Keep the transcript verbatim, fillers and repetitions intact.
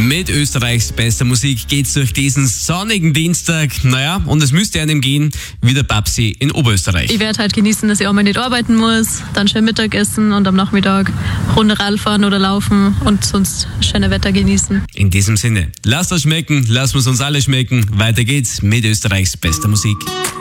Mit Österreichs bester Musik geht's durch diesen sonnigen Dienstag. Naja, und es müsste einem gehen wie der Babsi in Oberösterreich. Ich werde halt genießen, dass ich auch mal nicht arbeiten muss, dann schön Mittagessen und am Nachmittag Runde Rad fahren oder laufen und sonst schöne Wetter genießen. In diesem Sinne, lasst es schmecken, lasst es uns alle schmecken. Weiter geht's mit Österreichs bester Musik.